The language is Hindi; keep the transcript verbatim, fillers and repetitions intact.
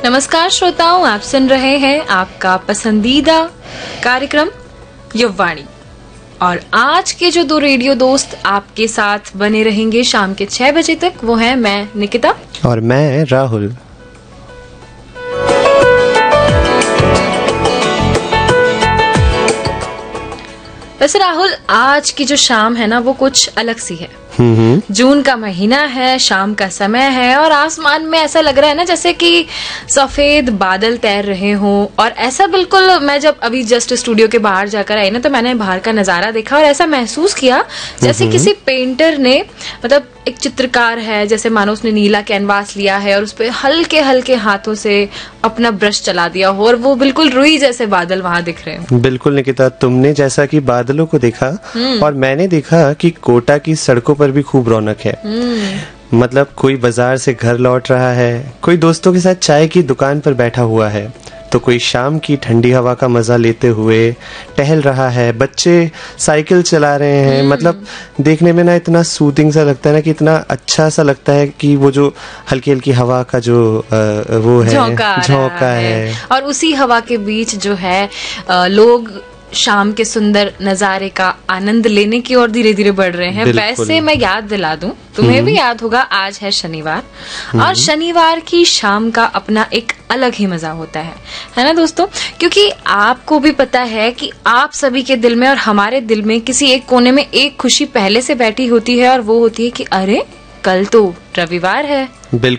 नमस्कार श्रोताओं, आप सुन रहे हैं आपका पसंदीदा कार्यक्रम युववाणी। और आज के जो दो रेडियो दोस्त आपके साथ बने रहेंगे शाम के छह बजे तक, वो है मैं निकिता और मैं राहुल। वैसे राहुल, आज की जो शाम है ना वो कुछ अलग सी है। जून का महीना है, शाम का समय है और आसमान में ऐसा लग रहा है ना जैसे कि सफेद बादल तैर रहे हों। और ऐसा बिल्कुल, मैं जब अभी जस्ट स्टूडियो के बाहर जाकर आई ना तो मैंने बाहर का नजारा देखा और ऐसा महसूस किया जैसे किसी पेंटर ने, मतलब एक चित्रकार है, जैसे मानो उसने नीला कैनवास लिया है और उस पे हल्के हल्के हाथों से अपना ब्रश चला दिया हो और वो बिल्कुल रुई जैसे बादल वहां दिख रहे हैं। बिल्कुल निकिता, तुमने जैसा कि बादलों को देखा और मैंने देखा कि कोटा की सड़कों पर भी खूब रौनक है। मतलब कोई बाजार से घर लौट रहा है, कोई दोस्तों के साथ चाय की दुकान पर बैठा हुआ है, तो कोई शाम की ठंडी हवा का मजा लेते हुए टहल रहा है, बच्चे साइकिल चला रहे हैं। मतलब देखने में ना इतना सूदिंग सा लगता है ना, कि इतना अच्छा सा लगता है कि वो जो हल्की हल्की हवा का जो आ, वो है झोंका है।, है और उसी हवा के बीच जो है आ, लोग शाम के सुंदर नजारे का आनंद लेने की ओर धीरे धीरे बढ़ रहे हैं। वैसे मैं याद दिला दूं, तुम्हें भी याद होगा, आज है शनिवार और शनिवार की शाम का अपना एक अलग ही मजा होता है, है ना दोस्तों? क्योंकि आपको भी पता है कि आप सभी के दिल में और हमारे दिल में किसी एक कोने में एक खुशी पहले से बैठी होती है और वो होती है कि अरे कल तो रविवार है। बिल्कुल।